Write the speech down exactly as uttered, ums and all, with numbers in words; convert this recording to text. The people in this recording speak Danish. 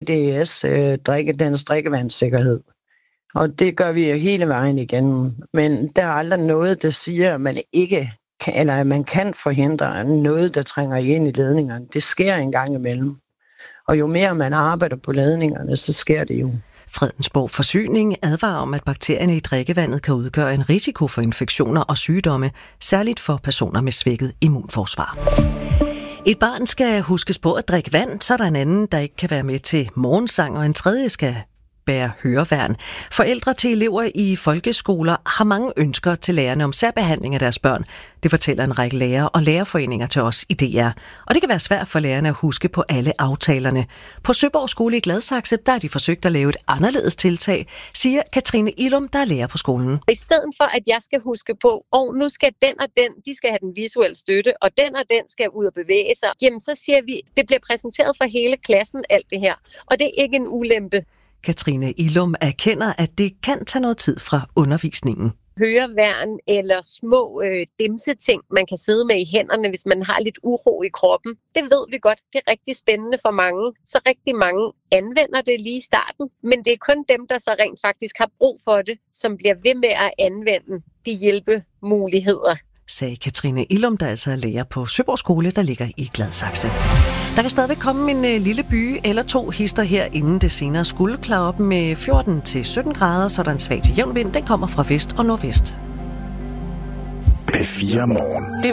D S, øh, drikke, dens drikkevandssikkerhed. Og det gør vi jo hele vejen igennem. Men der er aldrig noget, der siger, at man ikke kan, eller at man kan forhindre noget, der trænger ind i ledningerne. Det sker en gang imellem. Og jo mere man arbejder på ledningerne, så sker det jo. Fredensborg Forsyning advarer om, at bakterierne i drikkevandet kan udgøre en risiko for infektioner og sygdomme, særligt for personer med svækket immunforsvar. Et barn skal huskes på at drikke vand, så er der en anden, der ikke kan være med til morgensang, og en tredje skal bære høreværn. Forældre til elever i folkeskoler har mange ønsker til lærerne om særbehandling af deres børn. Det fortæller en række lærere og lærerforeninger til os i D R. Og det kan være svært for lærerne at huske på alle aftalerne. På Søborg Skole i Gladsaxe, der har de forsøgt at lave et anderledes tiltag, siger Katrine Illum, der er lærer på skolen. I stedet for, at jeg skal huske på, og nu skal den og den, de skal have den visuelle støtte, og den og den skal ud og bevæge sig, jamen så siger vi, det bliver præsenteret for hele klassen, alt det her. Og det er ikke en ulempe. Katrine Illum erkender, at det kan tage noget tid fra undervisningen. Høreværn eller små øh, dimseting, man kan sidde med i hænderne, hvis man har lidt uro i kroppen. Det ved vi godt. Det er rigtig spændende for mange. Så rigtig mange anvender det lige i starten. Men det er kun dem, der så rent faktisk har brug for det, som bliver ved med at anvende de hjælpemuligheder, sagde Katrine Illum, der altså er lærer på Søborg Skole, der ligger i Gladsaxe. Der kan stadigvæk komme en øh, lille by eller to hister her, inden det senere skulle klare op med fjorten til sytten grader, så der er en svag til jævn vind. Den kommer fra vest og nordvest. P fire Morgen.